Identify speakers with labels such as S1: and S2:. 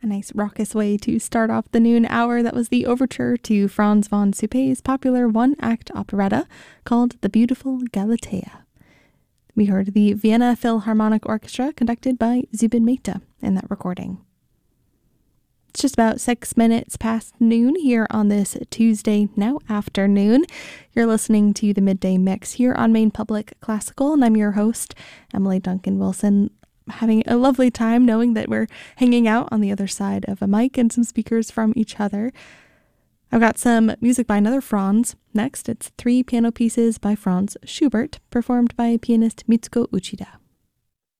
S1: A nice raucous way to start off the noon hour. That was the overture to Franz von Suppé's popular one-act operetta called The Beautiful Galatea. We heard the Vienna Philharmonic Orchestra conducted by Zubin Mehta in that recording. It's just about 6 minutes past noon here on this Tuesday now afternoon. You're listening to the Midday Mix here on Maine Public Classical, and I'm your host, Emily Duncan Wilson. Having a lovely time knowing that we're hanging out on the other side of a mic and some speakers from each other. I've got some music by another Franz. Next, it's 3 piano pieces by Franz Schubert, performed by pianist Mitsuko Uchida.